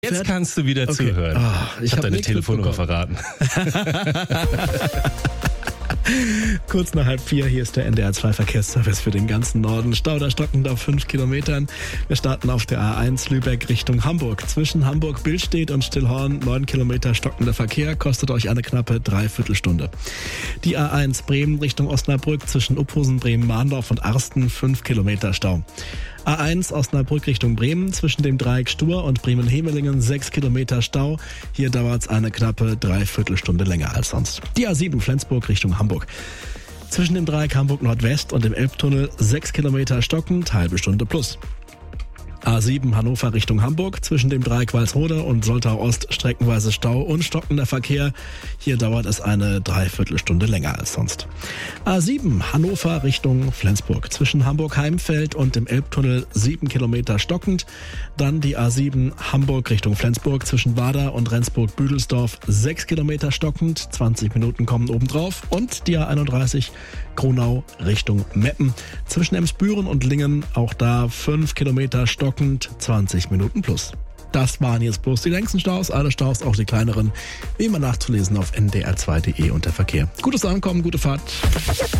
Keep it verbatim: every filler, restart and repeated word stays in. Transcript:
Jetzt kannst du wieder okay. zuhören. Oh, ich ich habe hab deine nichts Telefonnummer verraten. Kurz nach halb vier, hier ist der N D R zwei Verkehrsservice für den ganzen Norden. Stau da stockend auf fünf Kilometern. Wir starten auf der A eins Lübeck Richtung Hamburg. Zwischen Hamburg-Billstedt und Stillhorn neun Kilometer stockender Verkehr, kostet euch eine knappe Dreiviertelstunde. Die A eins Bremen Richtung Osnabrück zwischen Uphusen, Bremen-Mahndorf und Arsten fünf Kilometer Stau. A eins Osnabrück Richtung Bremen zwischen dem Dreieck Stur und Bremen-Hemelingen sechs Kilometer Stau. Hier dauert es eine knappe Dreiviertelstunde länger als sonst. Die A sieben Flensburg Richtung Hamburg. Zwischen dem Dreieck Hamburg Nordwest und dem Elbtunnel sechs Kilometer stockend, halbe Stunde plus. A sieben Hannover Richtung Hamburg, zwischen dem Dreieck Walsrode und Soltau Ost streckenweise Stau und stockender Verkehr. Hier dauert es eine Dreiviertelstunde länger als sonst. A sieben Hannover Richtung Flensburg, zwischen Hamburg-Heimfeld und dem Elbtunnel sieben Kilometer stockend. Dann die A sieben Hamburg Richtung Flensburg, zwischen Wader und Rendsburg-Büdelsdorf sechs Kilometer stockend, zwanzig Minuten kommen obendrauf. Und die A einunddreißig Kronau Richtung Meppen, zwischen Emsbüren und Lingen, auch da fünf Kilometer stockend, zwanzig Minuten plus. Das waren jetzt bloß die längsten Staus, alle Staus, auch die kleineren, wie immer nachzulesen auf n d r zwei punkt d e unter Verkehr. Gutes Ankommen, gute Fahrt.